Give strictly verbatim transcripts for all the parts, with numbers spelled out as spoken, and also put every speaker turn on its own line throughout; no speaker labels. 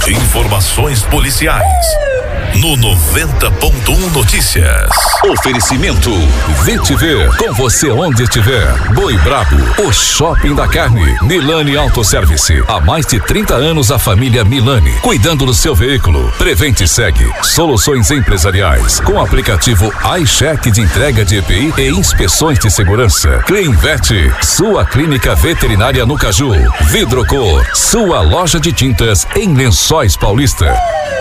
Informações policiais no noventa ponto um Notícias.
Oferecimento Vitiver, com você onde estiver. Boi Brabo, o shopping da carne. Milani Autoservice, há mais de trinta anos a família Milani, cuidando do seu veículo. Prevente e Segue, soluções empresariais, com aplicativo iCheck de entrega de E P I e inspeções de segurança. Cleanvet, sua clínica veterinária no Caju. Vidrocor, sua loja de tintas em Lençóis Paulista.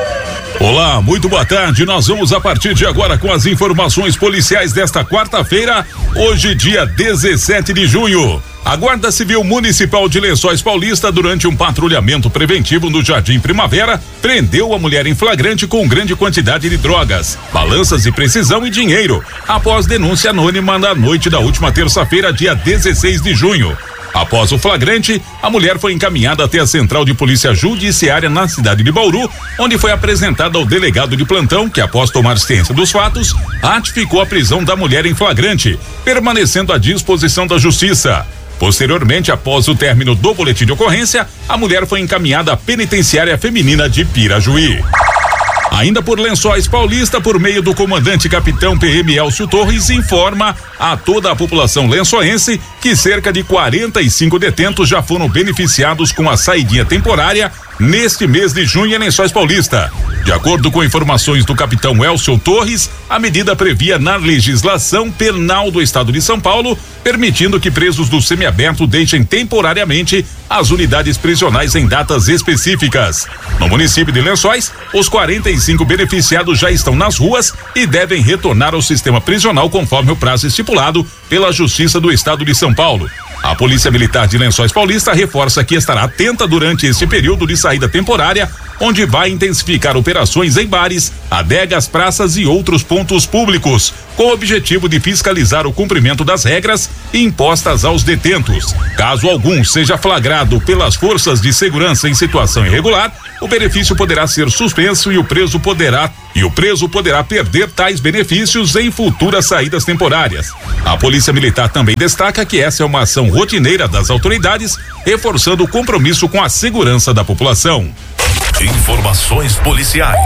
Olá, muito boa tarde. Nós vamos a partir de agora com as informações policiais desta quarta-feira, hoje dia dezessete de junho. A Guarda Civil Municipal de Lençóis Paulista, durante um patrulhamento preventivo no Jardim Primavera, prendeu a mulher em flagrante com grande quantidade de drogas, balanças de precisão e dinheiro, após denúncia anônima na noite da última terça-feira, dia dezesseis de junho. Após o flagrante, a mulher foi encaminhada até a Central de Polícia Judiciária na cidade de Bauru, onde foi apresentada ao delegado de plantão, que, após tomar ciência dos fatos, ratificou a prisão da mulher em flagrante, permanecendo à disposição da Justiça. Posteriormente, após o término do boletim de ocorrência, a mulher foi encaminhada à Penitenciária Feminina de Pirajuí. Ainda por Lençóis Paulista, por meio do comandante capitão P M Elcio Torres, informa a toda a população lençoense que cerca de quarenta e cinco detentos já foram beneficiados com a saidinha temporária neste mês de junho em Lençóis Paulista. De acordo com informações do capitão Elcio Torres, a medida previa na legislação penal do estado de São Paulo, permitindo que presos do semiaberto deixem temporariamente as unidades prisionais em datas específicas. No município de Lençóis, os quarenta e cinco beneficiados já estão nas ruas e devem retornar ao sistema prisional conforme o prazo estipulado pela Justiça do Estado de São Paulo. A Polícia Militar de Lençóis Paulista reforça que estará atenta durante este período de saída temporária, onde vai intensificar operações em bares, adegas, praças e outros pontos públicos, com o objetivo de fiscalizar o cumprimento das regras impostas aos detentos. Caso algum seja flagrado pelas forças de segurança em situação irregular, o benefício poderá ser suspenso e o preso poderá e o preso poderá perder tais benefícios em futuras saídas temporárias. A Polícia Militar também destaca que essa é uma ação rotineira das autoridades, reforçando o compromisso com a segurança da população.
Informações policiais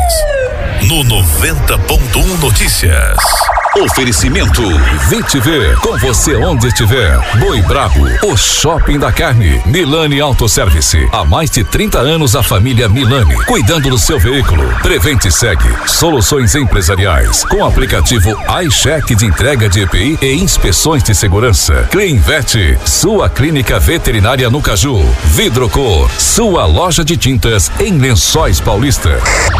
no noventa ponto um Notícias.
Oferecimento Vitiver, com você onde estiver. Boi Brabo, o shopping da carne. Milani Autoservice, há mais de trinta anos a família Milani, cuidando do seu veículo. Prevente e Segue, soluções empresariais, com aplicativo iCheck de entrega de E P I e inspeções de segurança. Cleanvet, sua clínica veterinária no Caju. Vidrocor, sua loja de tintas em Lençóis Paulista.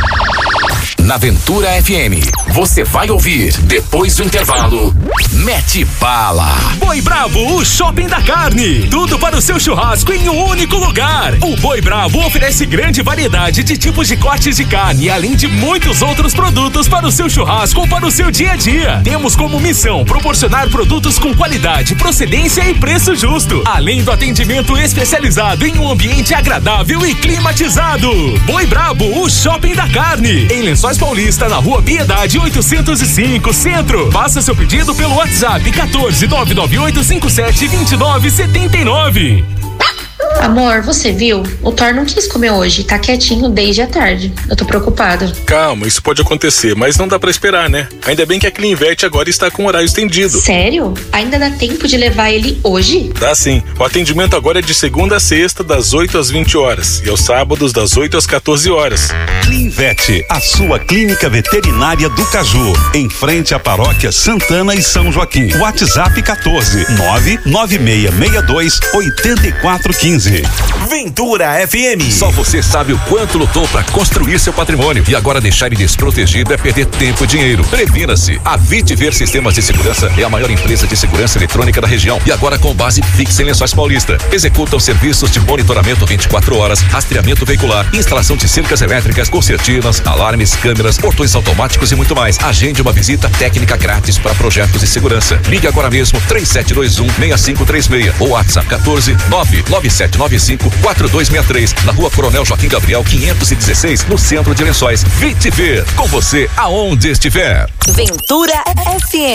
Na Aventura F M, você vai ouvir, depois do intervalo, Mete Bala.
Boi Brabo, o shopping da carne. Tudo para o seu churrasco em um único lugar. O Boi Brabo oferece grande variedade de tipos de cortes de carne, além de muitos outros produtos para o seu churrasco ou para o seu dia a dia. Temos como missão proporcionar produtos com qualidade, procedência e preço justo, além do atendimento especializado em um ambiente agradável e climatizado. Boi Brabo, o shopping da carne. Em Lençóis Paulista, na Rua Piedade oitocentos e cinco, Centro. Faça seu pedido pelo WhatsApp quatorze, nove nove oito cinco sete, dois nove sete nove.
Amor, você viu? O Thor não quis comer hoje, tá quietinho desde a tarde. Eu tô preocupada.
Calma, isso pode acontecer, mas não dá pra esperar, né? Ainda bem que a Cleanvet agora está com horário estendido.
Sério? Ainda dá tempo de levar ele hoje?
Dá sim. O atendimento agora é de segunda a sexta, das oito às vinte horas, e aos sábados, das oito às quatorze horas.
Cleanvet, a sua clínica veterinária do Caju, em frente à paróquia Santana e São Joaquim. WhatsApp quatorze, nove nove seis seis dois, oito quatro um cinco.
Ventura F M. Só você sabe o quanto lutou para construir seu patrimônio e agora deixar ele desprotegido é perder tempo e dinheiro. Previna-se. A Vitiver Sistemas de Segurança é a maior empresa de segurança eletrônica da região e agora com base fixa em Lençóis Paulista. Executam serviços de monitoramento vinte e quatro horas, rastreamento veicular, instalação de cercas elétricas, concertinas, alarmes, câmeras, portões automáticos e muito mais. Agende uma visita técnica grátis para projetos de segurança. Ligue agora mesmo três sete dois um, seis cinco três seis ou WhatsApp quatorze, nove nove sete nove cinco, quatro dois seis três, na Rua Coronel Joaquim Gabriel quinhentos e dezesseis, no centro de Lençóis. Vitiver, com você aonde estiver.
Ventura F M.